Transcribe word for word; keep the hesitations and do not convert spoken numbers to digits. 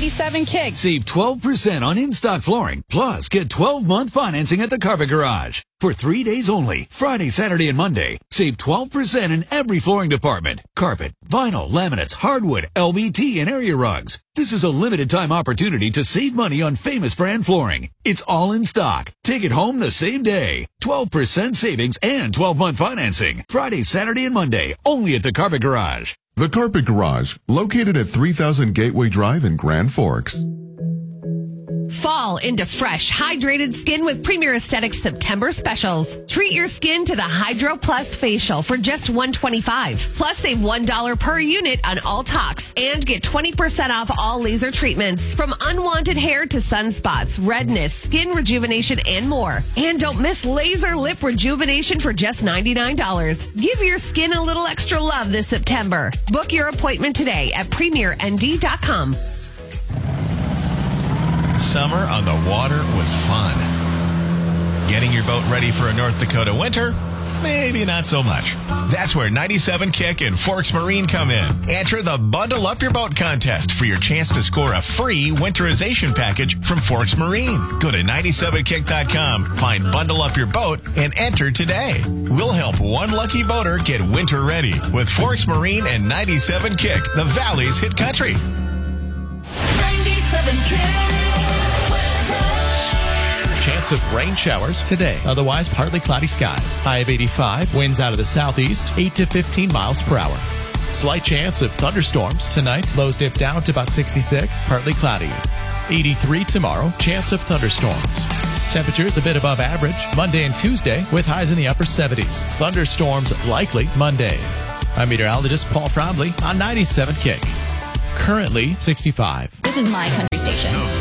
ninety-seven Kick. Save twelve percent on in-stock flooring. Plus, get twelve-month financing at the Carpet Garage. For three days only, Friday, Saturday, and Monday, save twelve percent in every flooring department. Carpet, vinyl, laminates, hardwood, L V T, and area rugs. This is a limited time opportunity to save money on famous brand flooring. It's all in stock. Take it home the same day. twelve percent savings and twelve-month financing. Friday, Saturday, and Monday, only at the Carpet Garage. The Carpet Garage, located at three thousand Gateway Drive in Grand Forks. Fall into fresh, hydrated skin with Premier Aesthetics September specials. Treat your skin to the Hydro Plus facial for just one hundred twenty-five dollars. Plus, save one dollar per unit on all tox and get twenty percent off all laser treatments. From unwanted hair to sunspots, redness, skin rejuvenation, and more. And don't miss laser lip rejuvenation for just ninety-nine dollars. Give your skin a little extra love this September. Book your appointment today at premier n d dot com. Summer on the water was fun. Getting your boat ready for a North Dakota winter? Maybe not so much. That's where ninety-seven Kick and Forks Marine come in. Enter the Bundle Up Your Boat contest for your chance to score a free winterization package from Forks Marine. Go to ninety-seven kick dot com, find Bundle Up Your Boat, and enter today. We'll help one lucky boater get winter ready with Forks Marine and ninety-seven Kick, the Valley's hit country. ninety-seven Kick. Chance of rain showers today. Otherwise, partly cloudy skies. High of eighty-five. Winds out of the southeast, eight to fifteen miles per hour. Slight chance of thunderstorms tonight. Lows dip down to about sixty-six. Partly cloudy. eighty-three tomorrow. Chance of thunderstorms. Temperatures a bit above average Monday and Tuesday with highs in the upper seventies. Thunderstorms likely Monday. I'm meteorologist Paul Frombly on ninety-seven Kick. Currently sixty-five. This is my country station.